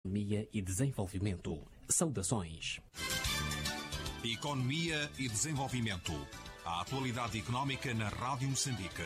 Economia e Desenvolvimento. Saudações. Economia e Desenvolvimento. A atualidade económica na Rádio Moçambique.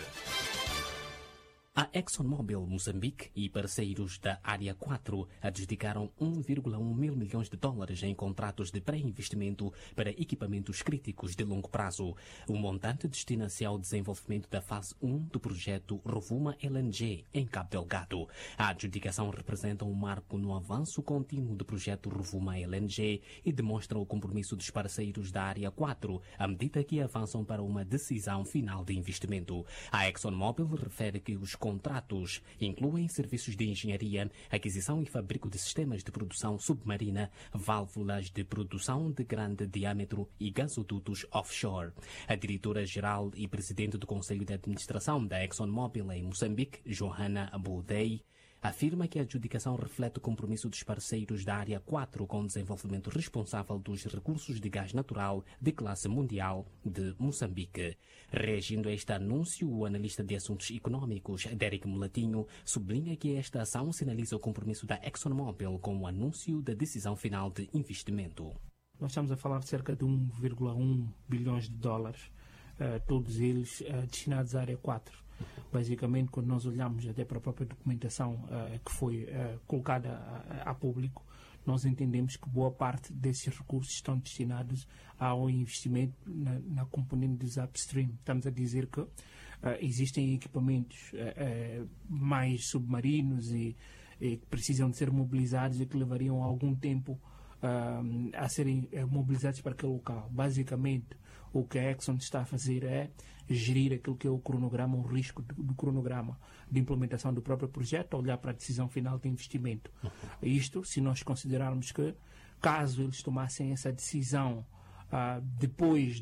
A ExxonMobil Moçambique e parceiros da Área 4 adjudicaram 1,1 mil milhões de dólares em contratos de pré-investimento para equipamentos críticos de longo prazo. O montante destina-se ao desenvolvimento da fase 1 do projeto Rovuma LNG em Cabo Delgado. A adjudicação representa um marco no avanço contínuo do projeto Rovuma LNG e demonstra o compromisso dos parceiros da Área 4 à medida que avançam para uma decisão final de investimento. A ExxonMobil refere que os contratos incluem serviços de engenharia, aquisição e fabrico de sistemas de produção submarina, válvulas de produção de grande diâmetro e gasodutos offshore. A diretora-geral e presidente do Conselho de Administração da ExxonMobil em Moçambique, Johanna Aboudei, afirma que a adjudicação reflete o compromisso dos parceiros da Área 4 com o desenvolvimento responsável dos recursos de gás natural de classe mundial de Moçambique. Reagindo a este anúncio, o analista de assuntos econômicos, Derek Mulatinho, sublinha que esta ação sinaliza o compromisso da ExxonMobil com o anúncio da decisão final de investimento. Nós estamos a falar de cerca de 1,1 bilhões de dólares, todos eles destinados à Área 4. Basicamente, quando nós olhamos até para a própria documentação que foi colocada a público, nós entendemos que boa parte desses recursos estão destinados ao investimento na componente dos upstream. Estamos a dizer que existem equipamentos mais submarinos e que precisam de ser mobilizados e que levariam algum tempo a serem mobilizados para aquele local. Basicamente, o que a Exxon está a fazer é gerir aquilo que é o cronograma, o risco do cronograma de implementação do próprio projeto, olhar para a decisão final de investimento. Isto, se nós considerarmos que, caso eles tomassem essa decisão depois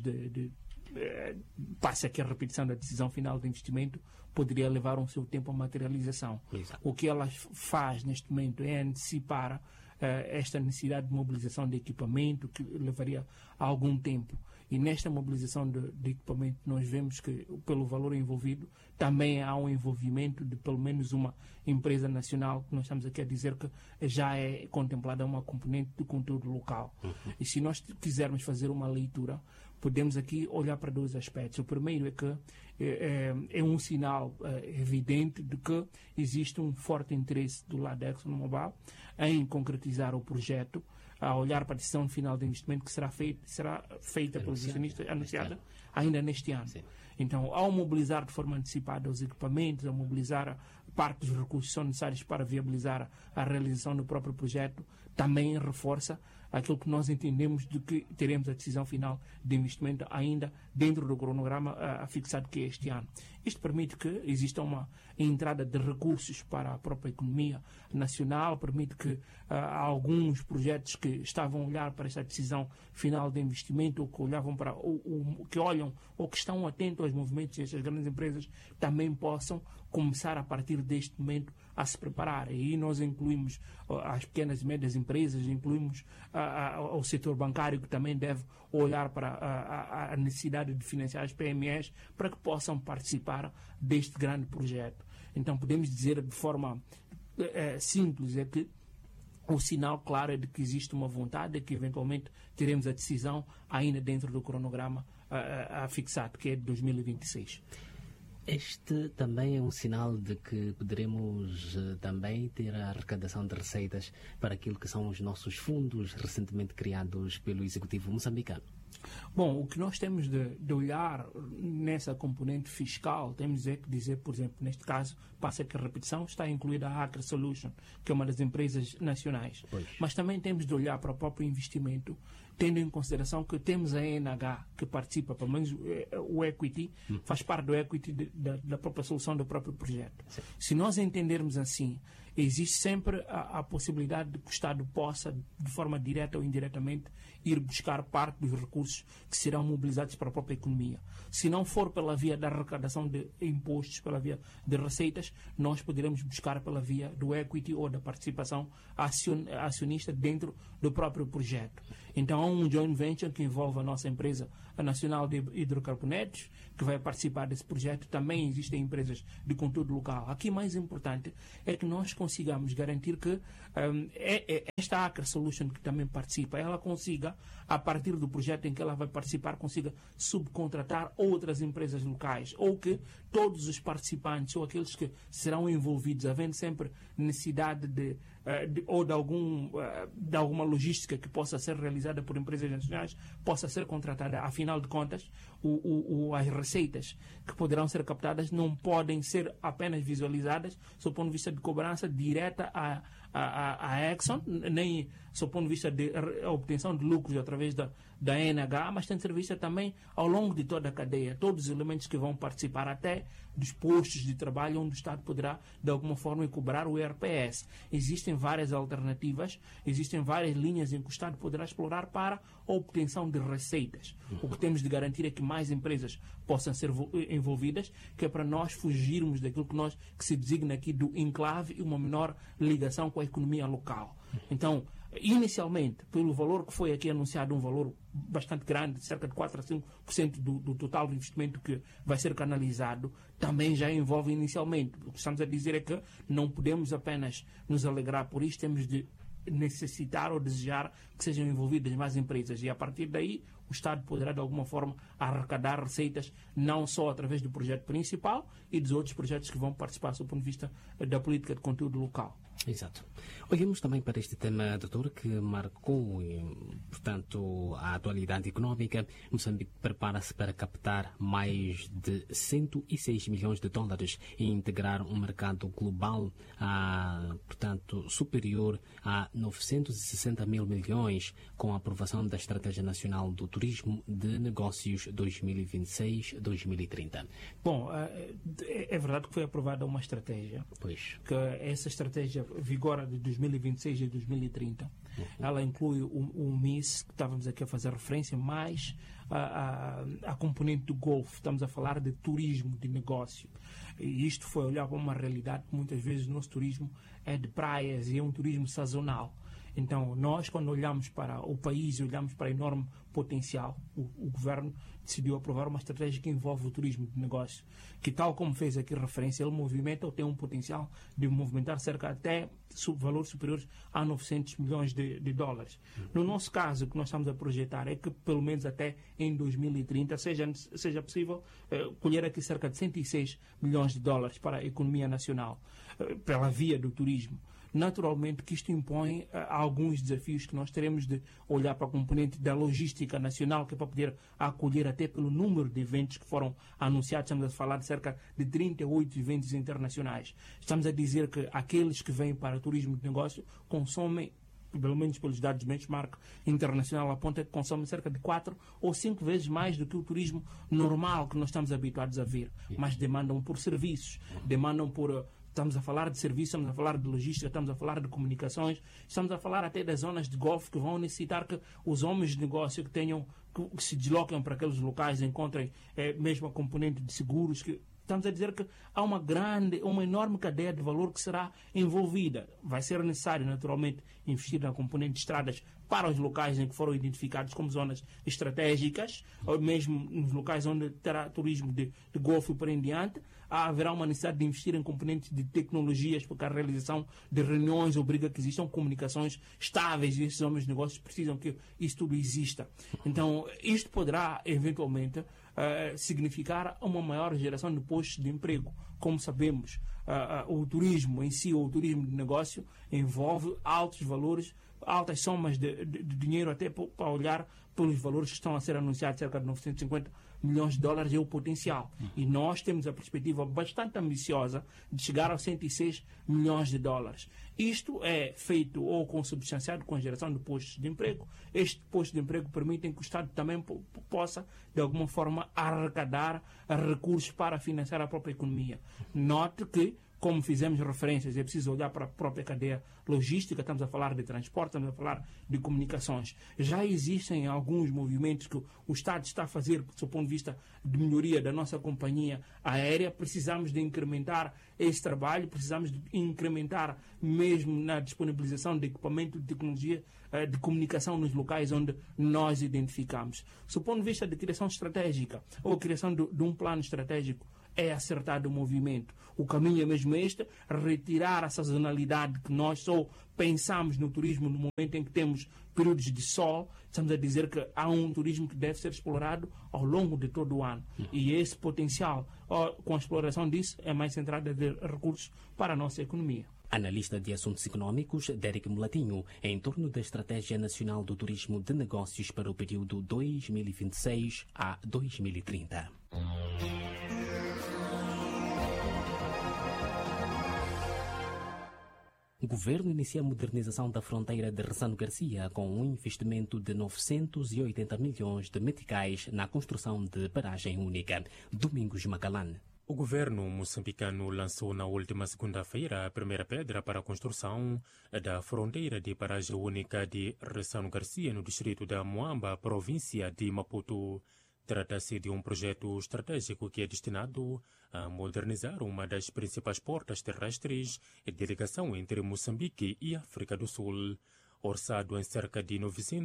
passe aqui a repetição da decisão final de investimento, poderia levar um seu tempo a materialização. Exato. O que ela faz neste momento é antecipar esta necessidade de mobilização de equipamento que levaria algum tempo. E nesta mobilização de equipamento nós vemos que, pelo valor envolvido, também há um envolvimento de pelo menos uma empresa nacional, que nós estamos aqui a dizer que já é contemplada uma componente de conteúdo local. E se nós quisermos fazer uma leitura, podemos aqui olhar para dois aspectos. O primeiro é que é um sinal evidente de que existe um forte interesse do lado da ExxonMobil em concretizar o projeto, a olhar para a decisão final de investimento que será feita pelos acionistas, anunciada ainda neste ano. Sim. Então, ao mobilizar de forma antecipada os equipamentos, ao mobilizar parte dos recursos que são necessários para viabilizar a realização do próprio projeto, também reforça aquilo que nós entendemos de que teremos a decisão final de investimento ainda dentro do cronograma fixado que é este ano. Isto permite que exista uma entrada de recursos para a própria economia nacional, permite que alguns projetos que estavam a olhar para esta decisão final de investimento, ou que olhavam para, que olham ou que estão atentos aos movimentos destas grandes empresas, também possam começar a partir deste momento a se preparar. E aí nós incluímos as pequenas e médias empresas, incluímos o setor bancário, que também deve olhar para a necessidade de financiar as PMEs para que possam participar deste grande projeto. Então podemos dizer de forma simples é que o sinal claro é de que existe uma vontade, de que eventualmente teremos a decisão ainda dentro do cronograma fixado, que é de 2026. Este também é um sinal de que poderemos também ter a arrecadação de receitas para aquilo que são os nossos fundos recentemente criados pelo Executivo moçambicano. Bom, o que nós temos de olhar nessa componente fiscal, temos que dizer, por exemplo, neste caso, passa que a repetição, está incluída a Acre Solution, que é uma das empresas nacionais. Pois. Mas também temos de olhar para o próprio investimento, tendo em consideração que temos a ENH, que participa, pelo menos o equity, faz parte do equity da própria solução do próprio projeto. Sim. Se nós entendermos assim, existe sempre a possibilidade de que o Estado possa, de forma direta ou indiretamente, ir buscar parte dos recursos que serão mobilizados para a própria economia. Se não for pela via da arrecadação de impostos, pela via de receitas, nós poderemos buscar pela via do equity ou da participação acionista dentro do próprio projeto. Então há um joint venture que envolve a nossa empresa, a Nacional de Hidrocarbonetos, que vai participar desse projeto. Também existem empresas de conteúdo local. Aqui mais importante é que nós consigamos garantir que esta Acre Solution que também participa, ela consiga, a partir do projeto em que ela vai participar, consiga subcontratar outras empresas locais, ou que todos os participantes ou aqueles que serão envolvidos, havendo sempre necessidade de alguma logística que possa ser realizada por empresas nacionais, possa ser contratada. Afinal de contas, as receitas que poderão ser captadas não podem ser apenas visualizadas sob o ponto de vista de cobrança direta à Exxon, nem sob o ponto de vista de obtenção de lucros através da NH, mas tem de ser vista também ao longo de toda a cadeia, todos os elementos que vão participar, até dos postos de trabalho onde o Estado poderá, de alguma forma, cobrar o IRPS. Existem várias alternativas, existem várias linhas em que o Estado poderá explorar para a obtenção de receitas. O que temos de garantir é que mais empresas possam ser envolvidas, que é para nós fugirmos daquilo que se designa aqui do enclave e uma menor ligação com a economia local. Então, inicialmente, pelo valor que foi aqui anunciado, um valor bastante grande, cerca de 4 a 5% do total do investimento que vai ser canalizado, também já envolve inicialmente. O que estamos a dizer é que não podemos apenas nos alegrar por isto, temos de necessitar ou desejar que sejam envolvidas mais empresas, e a partir daí o Estado poderá de alguma forma arrecadar receitas, não só através do projeto principal e dos outros projetos que vão participar do ponto de vista da política de conteúdo local. Exato. Olhemos também para este tema, doutor, que marcou, portanto, a atualidade económica. Moçambique prepara-se para captar mais de 106 milhões de dólares e integrar um mercado global, portanto, superior a 960 mil milhões, com a aprovação da Estratégia Nacional do Turismo de Negócios 2026-2030. Bom, é verdade que foi aprovada uma estratégia. Pois. Que essa estratégia vigora de 2026 e 2030. Ela inclui o MIS, que estávamos aqui a fazer referência, mais a componente do Golfo. Estamos a falar de turismo, de negócio. E isto foi olhar para uma realidade que muitas vezes o nosso turismo é de praias e é um turismo sazonal. Então, nós, quando olhamos para o país e olhamos para o enorme potencial, o governo decidiu aprovar uma estratégia que envolve o turismo de negócio, que, tal como fez aqui referência, ele movimenta ou tem um potencial de movimentar cerca até valores superiores a 900 milhões de dólares. No nosso caso, o que nós estamos a projetar é que, pelo menos até em 2030, seja possível colher aqui cerca de 106 milhões de dólares para a economia nacional, pela via do turismo. Naturalmente que isto impõe alguns desafios que nós teremos de olhar para a componente da logística nacional, que é para poder acolher até pelo número de eventos que foram anunciados. Estamos a falar de cerca de 38 eventos internacionais. Estamos a dizer que aqueles que vêm para o turismo de negócio consomem, pelo menos pelos dados do benchmark internacional, aponta que consomem cerca de 4 ou 5 vezes mais do que o turismo normal que nós estamos habituados a ver. Mas demandam por serviços, demandam por... Estamos a falar de serviços, estamos a falar de logística, estamos a falar de comunicações, estamos a falar até das zonas de golfe que vão necessitar que os homens de negócio que se desloquem para aqueles locais encontrem mesmo a componente de seguros. Estamos a dizer que há uma enorme cadeia de valor que será envolvida. Vai ser necessário, naturalmente, investir na componente de estradas para os locais em que foram identificados como zonas estratégicas, ou mesmo nos locais onde terá turismo de golfe para em diante. Haverá uma necessidade de investir em componentes de tecnologias, porque a realização de reuniões obriga que existam comunicações estáveis e esses homens de negócios precisam que isso tudo exista. Então, isto poderá, eventualmente, significar uma maior geração de postos de emprego. Como sabemos, o turismo em si, ou o turismo de negócio, envolve altos valores, altas somas de dinheiro, até para olhar pelos valores que estão a ser anunciados, cerca de 950 milhões de dólares é o potencial. E nós temos a perspectiva bastante ambiciosa de chegar aos 106 milhões de dólares. Isto é feito ou consubstanciado com a geração de postos de emprego. Estes postos de emprego permitem que o Estado também possa, de alguma forma, arrecadar recursos para financiar a própria economia. Note que, como fizemos referências, é preciso olhar para a própria cadeia logística, estamos a falar de transporte, estamos a falar de comunicações. Já existem alguns movimentos que o Estado está a fazer, do ponto de vista de melhoria da nossa companhia aérea. Precisamos de incrementar esse trabalho, precisamos de incrementar mesmo na disponibilização de equipamento de tecnologia de comunicação nos locais onde nós identificamos. Do ponto de vista de criação estratégica ou criação de um plano estratégico é acertado o movimento. O caminho é mesmo este, retirar a sazonalidade que nós só pensamos no turismo no momento em que temos períodos de sol. Estamos a dizer que há um turismo que deve ser explorado ao longo de todo o ano. E esse potencial, com a exploração disso, é mais centrado a ter recursos para a nossa economia. Analista de assuntos econômicos, Derek Mulatinho, em torno da Estratégia Nacional do Turismo de Negócios para o período 2026 a 2030. O governo inicia a modernização da fronteira de Ressano Garcia com um investimento de 980 milhões de meticais na construção de paragem única. Domingos Macalane. O governo moçambicano lançou na última segunda-feira a primeira pedra para a construção da fronteira de paragem única de Ressano Garcia, no distrito da Moamba, província de Maputo. Trata-se de um projeto estratégico que é destinado a modernizar uma das principais portas terrestres de ligação entre Moçambique e África do Sul. Orçado em cerca de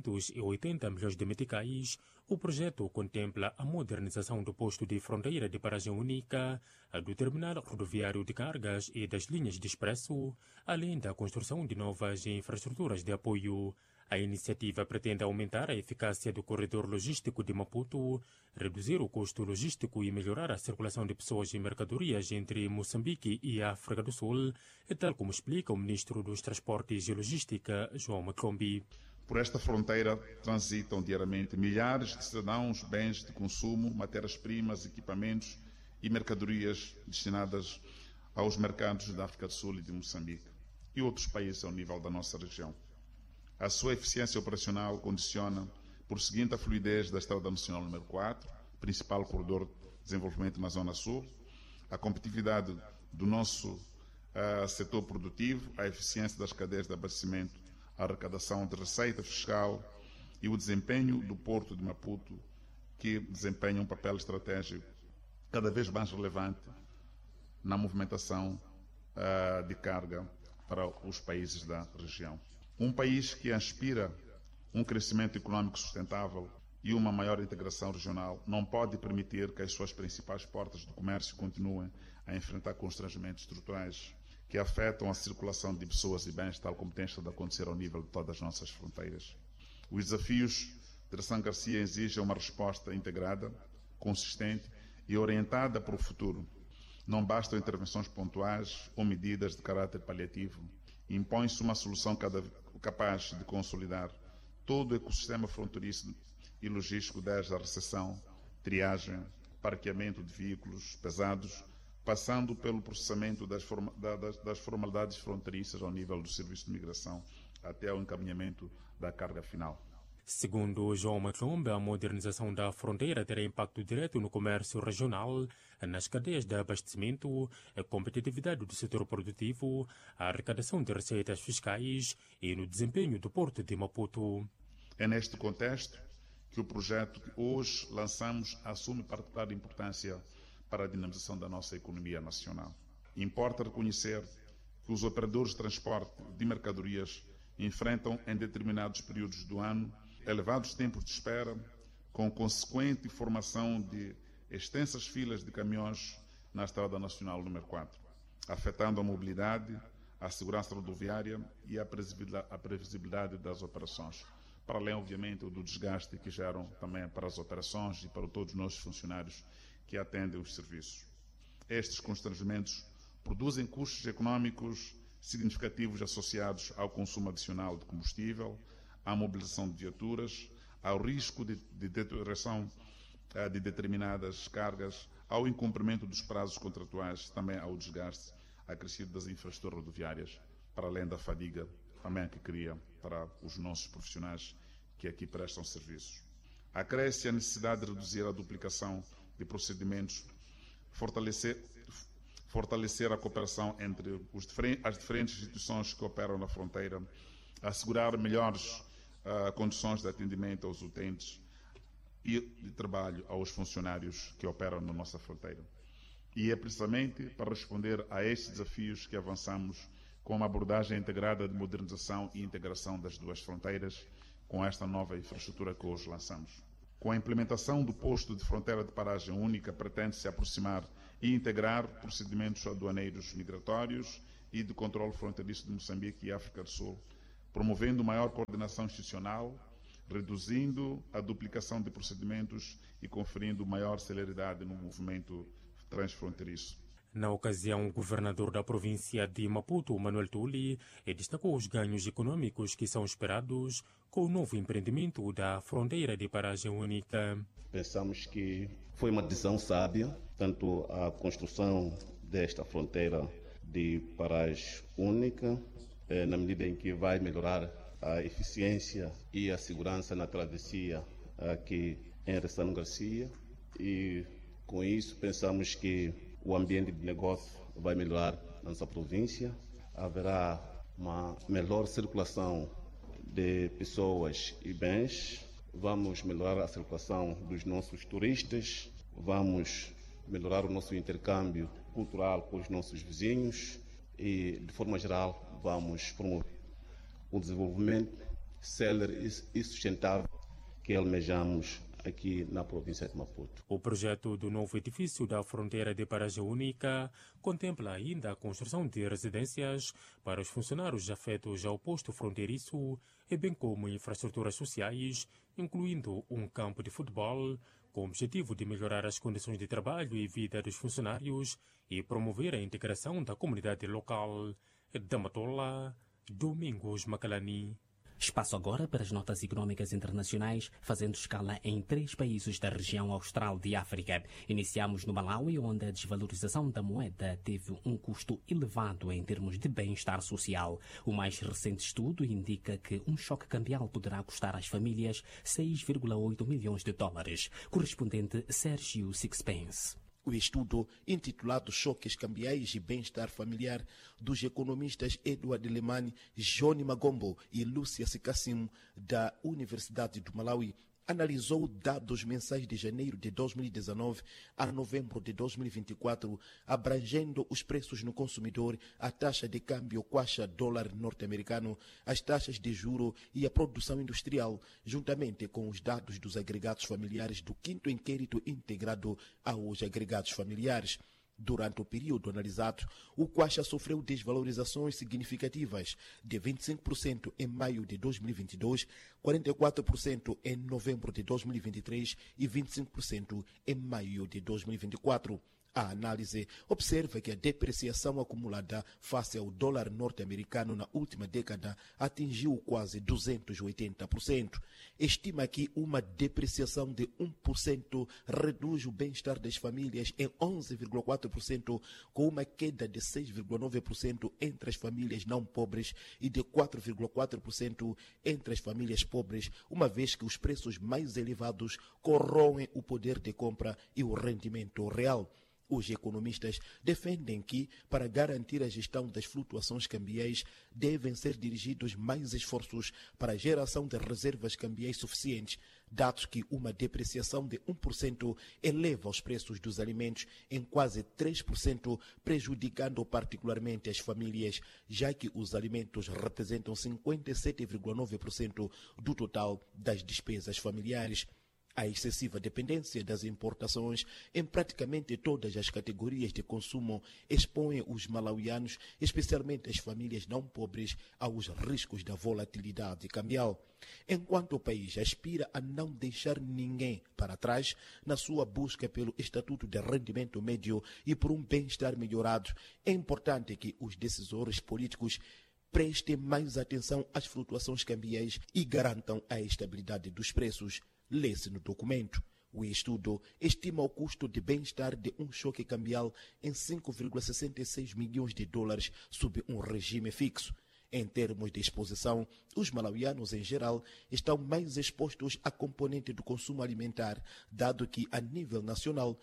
980 milhões de meticais, o projeto contempla a modernização do posto de fronteira de paragem única, do terminal rodoviário de cargas e das linhas de expresso, além da construção de novas infraestruturas de apoio. A iniciativa pretende aumentar a eficácia do corredor logístico de Maputo, reduzir o custo logístico e melhorar a circulação de pessoas e mercadorias entre Moçambique e a África do Sul, tal como explica o ministro dos Transportes e Logística, João Macombi. Por esta fronteira transitam diariamente milhares de cidadãos, bens de consumo, matérias-primas, equipamentos e mercadorias destinadas aos mercados da África do Sul e de Moçambique e outros países ao nível da nossa região. A sua eficiência operacional condiciona, por seguinte, a fluidez da Estrada Nacional número 4, principal corredor de desenvolvimento na Zona Sul, a competitividade do nosso setor produtivo, a eficiência das cadeias de abastecimento, a arrecadação de receita fiscal e o desempenho do Porto de Maputo, que desempenha um papel estratégico cada vez mais relevante na movimentação de carga para os países da região. Um país que aspira um crescimento econômico sustentável e uma maior integração regional não pode permitir que as suas principais portas de comércio continuem a enfrentar constrangimentos estruturais que afetam a circulação de pessoas e bens, tal como tem estado a acontecer ao nível de todas as nossas fronteiras. Os desafios de Ressano Garcia exigem uma resposta integrada, consistente e orientada para o futuro. Não bastam intervenções pontuais ou medidas de caráter paliativo. Impõe-se uma solução capaz de consolidar todo o ecossistema fronteiriço e logístico, desde a recepção, triagem, parqueamento de veículos pesados, passando pelo processamento das formalidades fronteiriças ao nível do Serviço de Migração, até ao encaminhamento da carga final. Segundo João Macombi, a modernização da fronteira terá impacto direto no comércio regional, nas cadeias de abastecimento, a competitividade do setor produtivo, a arrecadação de receitas fiscais e no desempenho do Porto de Maputo. É neste contexto que o projeto que hoje lançamos assume particular importância para a dinamização da nossa economia nacional. Importa reconhecer que os operadores de transporte de mercadorias enfrentam em determinados períodos do ano elevados tempos de espera, com consequente formação de extensas filas de caminhões na Estrada Nacional número 4, afetando a mobilidade, a segurança rodoviária e a previsibilidade das operações, para além, obviamente, do desgaste que geram também para as operações e para todos os nossos funcionários que atendem os serviços. Estes constrangimentos produzem custos econômicos significativos associados ao consumo adicional de combustível, à mobilização de viaturas, ao risco de deterioração de determinadas cargas, ao incumprimento dos prazos contratuais, também ao desgaste acrescido das infraestruturas rodoviárias, para além da fadiga também que cria para os nossos profissionais que aqui prestam serviços. Acresce a necessidade de reduzir a duplicação de procedimentos, fortalecer a cooperação entre as diferentes instituições que operam na fronteira, assegurar melhores condições de atendimento aos utentes e de trabalho aos funcionários que operam na nossa fronteira. E é precisamente para responder a estes desafios que avançamos com uma abordagem integrada de modernização e integração das duas fronteiras, com esta nova infraestrutura que hoje lançamos. Com a implementação do posto de fronteira de paragem única, pretende-se aproximar e integrar procedimentos aduaneiros migratórios e de controle fronteiriço de Moçambique e África do Sul, promovendo maior coordenação institucional, reduzindo a duplicação de procedimentos e conferindo maior celeridade no movimento transfronteiriço. Na ocasião, o governador da província de Maputo, Manuel Tuli, destacou os ganhos econômicos que são esperados com o novo empreendimento da fronteira de paragem única. Pensamos que foi uma decisão sábia, tanto a construção desta fronteira de paragem única, na medida em que vai melhorar a eficiência e a segurança na travessia aqui em Ressano Garcia, e com isso pensamos que o ambiente de negócio vai melhorar na nossa província, haverá uma melhor circulação de pessoas e bens, vamos melhorar a circulação dos nossos turistas, vamos melhorar o nosso intercâmbio cultural com os nossos vizinhos e, de forma geral, vamos promover o desenvolvimento célere e sustentável que almejamos aqui na província de Maputo. O projeto do novo edifício da fronteira de paragem única contempla ainda a construção de residências para os funcionários afetos ao posto fronteiriço, e bem como infraestruturas sociais, incluindo um campo de futebol, com o objetivo de melhorar as condições de trabalho e vida dos funcionários e promover a integração da comunidade local. Da Matola, Domingos Macalani. Espaço agora para as notas econômicas internacionais, fazendo escala em 3 países da região austral de África. Iniciamos no Malawi, onde a desvalorização da moeda teve um custo elevado em termos de bem-estar social. O mais recente estudo indica que um choque cambial poderá custar às famílias 6,8 milhões de dólares, correspondente Sérgio Sixpence. O estudo, intitulado Choques Cambiais e Bem-Estar Familiar, dos economistas Edward Lemani, Johnny Magombo e Lúcia Sikassim, da Universidade do Malawi, analisou dados mensais de janeiro de 2019 a novembro de 2024, abrangendo os preços no consumidor, a taxa de câmbio kwacha dólar norte-americano, as taxas de juro e a produção industrial, juntamente com os dados dos agregados familiares do 5º inquérito integrado aos agregados familiares. Durante o período analisado, o kwacha sofreu desvalorizações significativas de 25% em maio de 2022, 44% em novembro de 2023 e 25% em maio de 2024. A análise observa que a depreciação acumulada face ao dólar norte-americano na última década atingiu quase 280%. Estima que uma depreciação de 1% reduz o bem-estar das famílias em 11,4%, com uma queda de 6,9% entre as famílias não pobres e de 4,4% entre as famílias pobres, uma vez que os preços mais elevados corroem o poder de compra e o rendimento real. Os economistas defendem que, para garantir a gestão das flutuações cambiais, devem ser dirigidos mais esforços para a geração de reservas cambiais suficientes, dado que uma depreciação de 1% eleva os preços dos alimentos em quase 3%, prejudicando particularmente as famílias, já que os alimentos representam 57,9% do total das despesas familiares. A excessiva dependência das importações em praticamente todas as categorias de consumo expõe os malauianos, especialmente as famílias não pobres, aos riscos da volatilidade cambial. Enquanto o país aspira a não deixar ninguém para trás na sua busca pelo estatuto de rendimento médio e por um bem-estar melhorado, é importante que os decisores políticos prestem mais atenção às flutuações cambiais e garantam a estabilidade dos preços. Lê-se no documento. O estudo estima o custo de bem-estar de um choque cambial em 5,66 milhões de dólares sob um regime fixo. Em termos de exposição, os malauianos em geral estão mais expostos à componente do consumo alimentar, dado que, a nível nacional,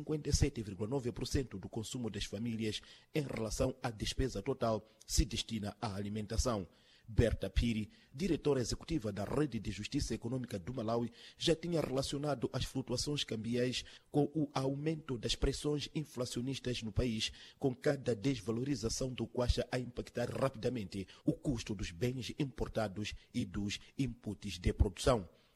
57,9% do consumo das famílias em relação à despesa total se destina à alimentação. Berta Piri, diretora executiva da Rede de Justiça Econômica do Malawi, já tinha relacionado as flutuações cambiais com o aumento das pressões inflacionistas no país, com cada desvalorização do kwacha a impactar rapidamente o custo dos bens importados e dos inputs de produção.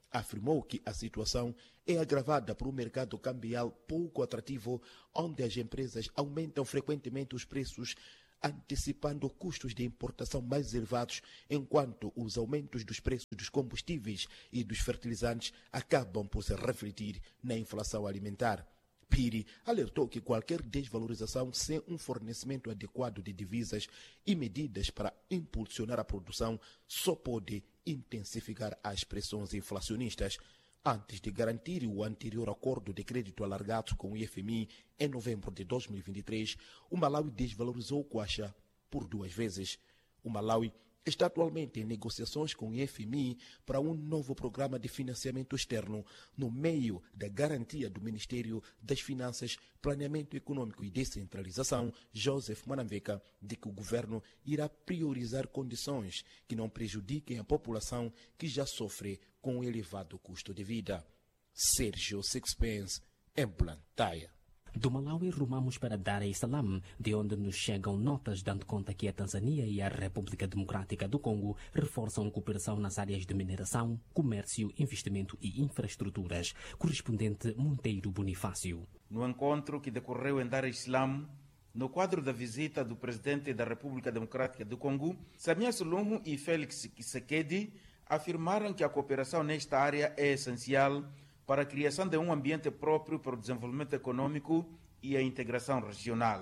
Afirmou que a situação é agravada por um mercado cambial pouco atrativo, onde as empresas aumentam frequentemente os preços, antecipando custos de importação mais elevados, enquanto os aumentos dos preços dos combustíveis e dos fertilizantes acabam por se refletir na inflação alimentar. Piri alertou que qualquer desvalorização sem um fornecimento adequado de divisas e medidas para impulsionar a produção só pode intensificar as pressões inflacionistas. Antes de garantir o anterior acordo de crédito alargado com o IFMI em novembro de 2023, o Malawi desvalorizou o Kwacha por 2 vezes. O Malawi está atualmente em negociações com o IFMI para um novo programa de financiamento externo, no meio da garantia do Ministério das Finanças, Planeamento Econômico e Descentralização, Joseph Manamveka, de que o governo irá priorizar condições que não prejudiquem a população que já sofre com o elevado custo de vida. Sérgio Sixpence, em Blantyre. Do Malawi, rumamos para Dar es Salaam, de onde nos chegam notas dando conta que a Tanzânia e a República Democrática do Congo reforçam cooperação nas áreas de mineração, comércio, investimento e infraestruturas. Correspondente Monteiro Bonifácio. No encontro que decorreu em Dar es Salaam, no quadro da visita do presidente da República Democrática do Congo, Samia Suluhu e Félix Tshisekedi afirmaram que a cooperação nesta área é essencial para a criação de um ambiente próprio para o desenvolvimento econômico e a integração regional.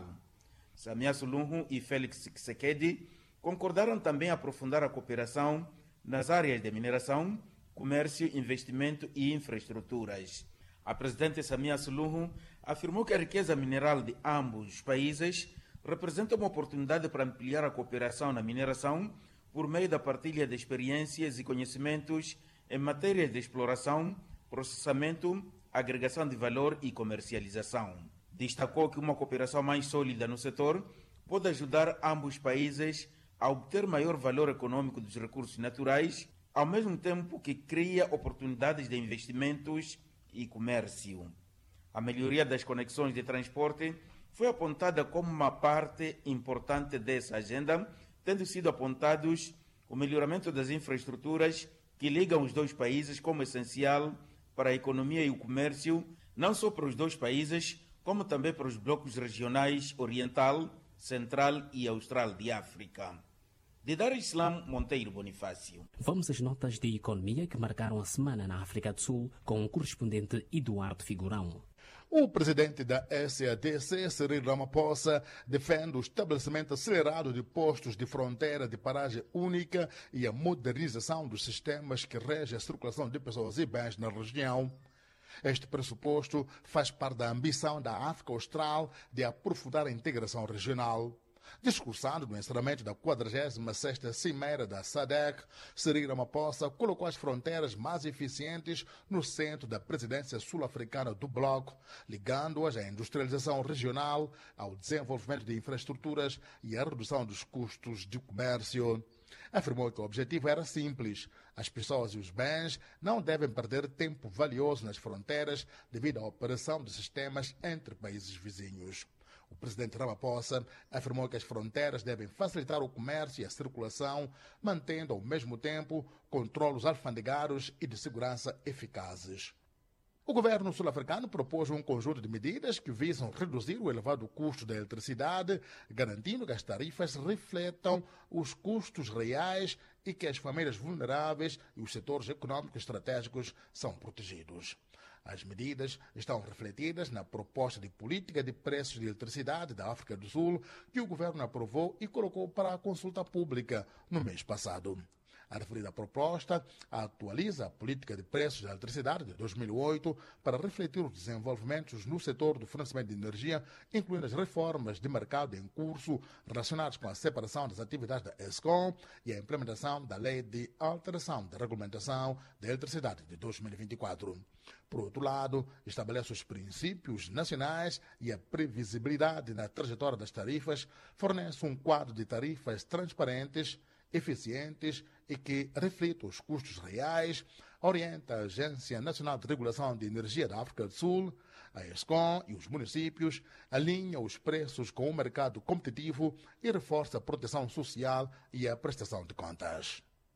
Samia Suluhu e Félix Tshisekedi concordaram também aprofundar a cooperação nas áreas de mineração, comércio, investimento e infraestruturas. A presidente Samia Suluhu afirmou que a riqueza mineral de ambos os países representa uma oportunidade para ampliar a cooperação na mineração por meio da partilha de experiências e conhecimentos em matérias de exploração, processamento, agregação de valor e comercialização. Destacou que uma cooperação mais sólida no setor pode ajudar ambos os países a obter maior valor econômico dos recursos naturais, ao mesmo tempo que cria oportunidades de investimentos e comércio. A melhoria das conexões de transporte foi apontada como uma parte importante dessa agenda, tendo sido apontados o melhoramento das infraestruturas que ligam os dois países como essencial para a economia e o comércio, não só para os dois países, como também para os blocos regionais Oriental, Central e Austral de África. De Dar es Salaam, Monteiro Bonifácio. Vamos às notas de economia que marcaram a semana na África do Sul com o correspondente Eduardo Figurão. O presidente da SADC, Cyril Ramaphosa, defende o estabelecimento acelerado de postos de fronteira de paragem única e a modernização dos sistemas que regem a circulação de pessoas e bens na região. Este pressuposto faz parte da ambição da África Austral de aprofundar a integração regional. Discursando no encerramento da 46ª Cimeira da SADC, Cyril Ramaphosa colocou as fronteiras mais eficientes no centro da presidência sul-africana do bloco, ligando-as à industrialização regional, ao desenvolvimento de infraestruturas e à redução dos custos de comércio. Afirmou que o objetivo era simples. As pessoas e os bens não devem perder tempo valioso nas fronteiras devido à operação de sistemas entre países vizinhos. O presidente Ramaphosa afirmou que as fronteiras devem facilitar o comércio e a circulação, mantendo ao mesmo tempo controlos alfandegários e de segurança eficazes. O governo sul-africano propôs um conjunto de medidas que visam reduzir o elevado custo da eletricidade, garantindo que as tarifas refletam os custos reais e que as famílias vulneráveis e os setores econômicos estratégicos são protegidos. As medidas estão refletidas na proposta de política de preços de eletricidade da África do Sul, que o governo aprovou e colocou para a consulta pública no mês passado. A referida proposta atualiza a política de preços da eletricidade de 2008 para refletir os desenvolvimentos no setor do fornecimento de energia, incluindo as reformas de mercado em curso relacionadas com a separação das atividades da ESCOM e a implementação da Lei de Alteração da Regulamentação da Eletricidade de 2024. Por outro lado, estabelece os princípios nacionais e a previsibilidade na trajetória das tarifas, fornece um quadro de tarifas transparentes, eficientes e que reflitam os custos reais, orienta a Agência Nacional de Regulação de Energia da África do Sul, a ESCOM e os municípios, alinha os preços com o mercado competitivo e reforça a proteção social e a prestação de contas.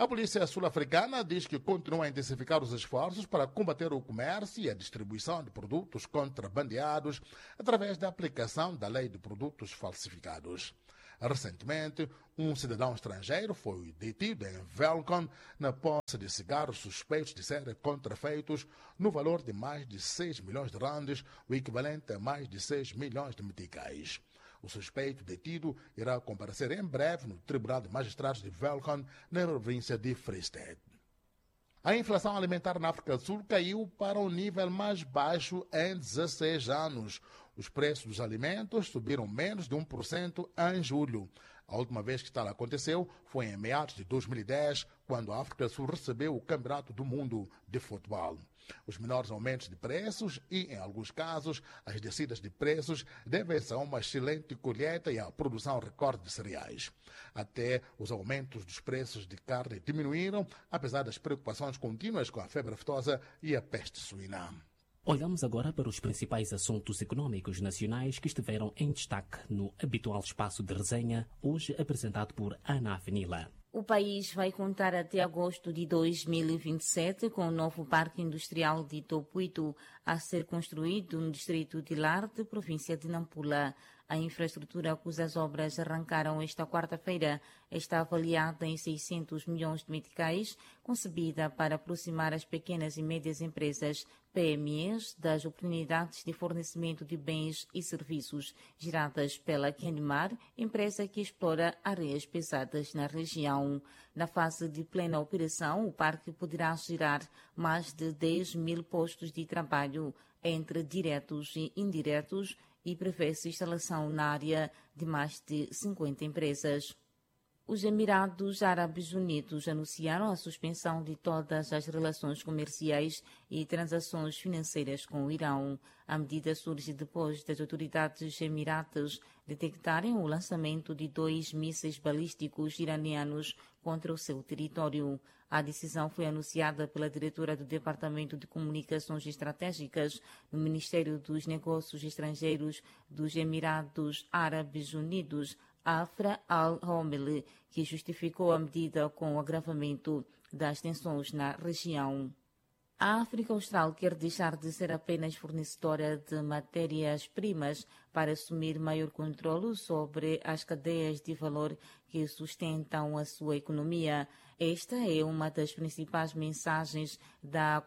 A polícia sul-africana diz que continua a intensificar os esforços para combater o comércio e a distribuição de produtos contrabandeados através da aplicação da lei de produtos falsificados. Recentemente, um cidadão estrangeiro foi detido em Velcon na posse de cigarros suspeitos de serem contrafeitos no valor de mais de 6 milhões de randes, o equivalente a mais de 6 milhões de meticais. O suspeito detido irá comparecer em breve no Tribunal de Magistrados de Velcon, na província de Free State. A inflação alimentar na África do Sul caiu para o nível mais baixo em 16 anos. Os preços dos alimentos subiram menos de 1% em julho. A última vez que tal aconteceu foi em meados de 2010, quando a África do Sul recebeu o Campeonato do Mundo de Futebol. Os menores aumentos de preços e, em alguns casos, as descidas de preços devem-se a uma excelente colheita e à produção recorde de cereais. Até os aumentos dos preços de carne diminuíram, apesar das preocupações contínuas com a febre aftosa e a peste suína. Olhamos agora para os principais assuntos econômicos nacionais que estiveram em destaque no habitual espaço de resenha, hoje apresentado por Ana Avenila. O país vai contar até agosto de 2027 com o novo Parque Industrial de Topuito a ser construído no distrito de Larte, província de Nampula. A infraestrutura cujas obras arrancaram esta quarta-feira está avaliada em 600 milhões de meticais, concebida para aproximar as pequenas e médias empresas PMEs das oportunidades de fornecimento de bens e serviços geradas pela Kenmar, empresa que explora areias pesadas na região. Na fase de plena operação, o parque poderá gerar mais de 10 mil postos de trabalho entre diretos e indiretos e prevê-se instalação na área de mais de 50 empresas. Os Emirados Árabes Unidos anunciaram a suspensão de todas as relações comerciais e transações financeiras com o Irão. A medida surge depois das autoridades emiratas detectarem o lançamento de 2 mísseis balísticos iranianos contra o seu território. A decisão foi anunciada pela diretora do Departamento de Comunicações Estratégicas no Ministério dos Negócios Estrangeiros dos Emirados Árabes Unidos, Afra Al-Homel, que justificou a medida com o agravamento das tensões na região. A África Austral quer deixar de ser apenas fornecedora de matérias-primas para assumir maior controle sobre as cadeias de valor que sustentam a sua economia. Esta é uma das principais mensagens da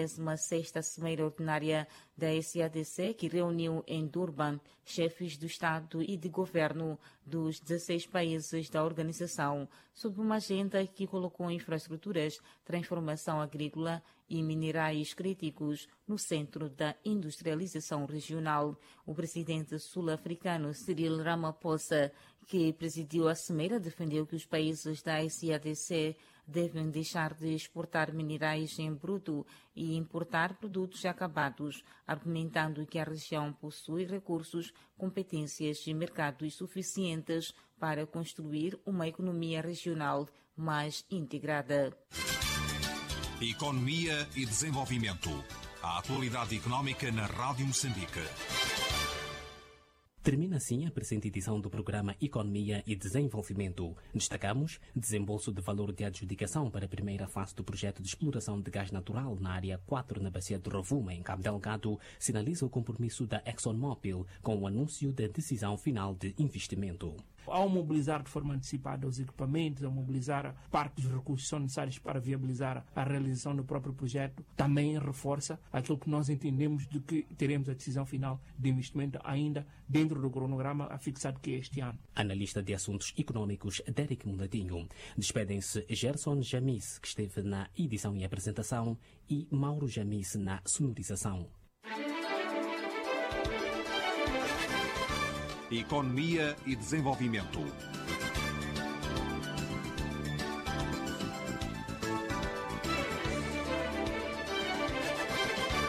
46ª Cimeira Ordinária da SADC, que reuniu em Durban chefes do Estado e de Governo dos 16 países da organização, sob uma agenda que colocou infraestruturas, transformação agrícola e minerais críticos no centro da industrialização regional. O presidente sul-africano Cyril Ramaphosa, que presidiu a cimeira, defendeu que os países da SADC devem deixar de exportar minerais em bruto e importar produtos acabados, argumentando que a região possui recursos, competências e mercados suficientes para construir uma economia regional mais integrada. Economia e desenvolvimento. A atualidade económica na Rádio Moçambique. Termina assim a presente edição do programa Economia e Desenvolvimento. Destacamos desembolso de valor de adjudicação para a primeira fase do projeto de exploração de gás natural na área 4 na bacia de Rovuma, em Cabo Delgado, sinaliza o compromisso da ExxonMobil com o anúncio da decisão final de investimento. Ao mobilizar de forma antecipada os equipamentos, ao mobilizar parte dos recursos que são necessários para viabilizar a realização do próprio projeto, também reforça aquilo que nós entendemos de que teremos a decisão final de investimento ainda dentro do cronograma afixado que é este ano. Analista de assuntos econômicos Derek Muladinho. Despedem-se Gerson Jamis, que esteve na edição e apresentação, e Mauro Jamis na sonorização. Economia e Desenvolvimento.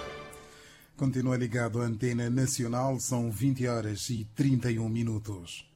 Continua ligado à Antena Nacional, são 20 horas e 31 minutos.